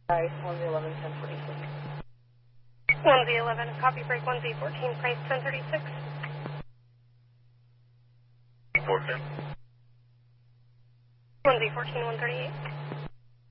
Price 1Z11, 1046. 1Z11, copy break 1Z14, price 1036. 14. 1Z14, 138.